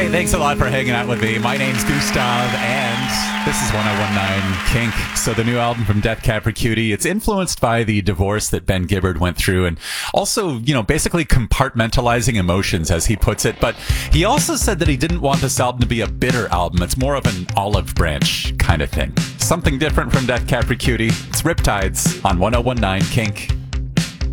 Hey, thanks a lot for hanging out with me. My name's Gustav, and this is 1019 Kink. So the new album from Death Cab for Cutie, it's influenced by the divorce that Ben Gibbard went through, and also, basically compartmentalizing emotions, as he puts it. But he also said that he didn't want this album to be a bitter album. It's more of an olive branch kind of thing. Something different from Death Cab for Cutie. It's Riptides on 1019 Kink.